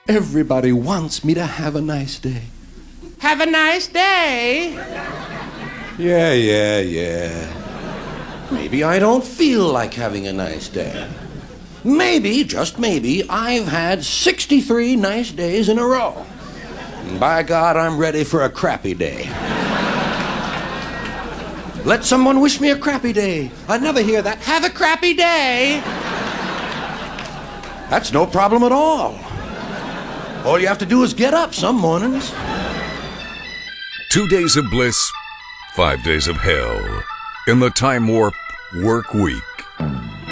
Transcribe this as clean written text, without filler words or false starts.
Everybody wants me to have a nice day. Have a nice day. Yeah. Maybe I don't feel like having a nice day. Maybe, just maybe, I've had 63 nice days in a row. And by God, I'm ready for a crappy day. Let someone wish me a crappy day. I never hear that. Have a crappy day. That's no problem at all. All you have to do is get up some mornings. 2 days of bliss, 5 days of hell in the Time Warp Work Week.